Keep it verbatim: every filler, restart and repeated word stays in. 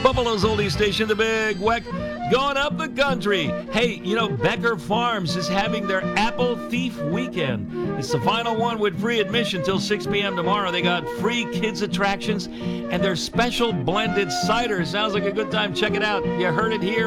Buffalo's oldie station, the Big Weck, going up the country. Hey, you know, Becker Farms is having their Apple Thief Weekend. It's the final one with free admission till six p.m. tomorrow. They got free kids attractions and their special blended cider. Sounds like a good time. Check it out. You heard it here.